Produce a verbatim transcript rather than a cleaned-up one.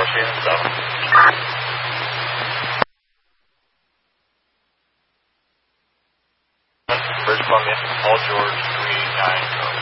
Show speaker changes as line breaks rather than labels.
Shannon seven. Bridge Columbia, Paul George three nine.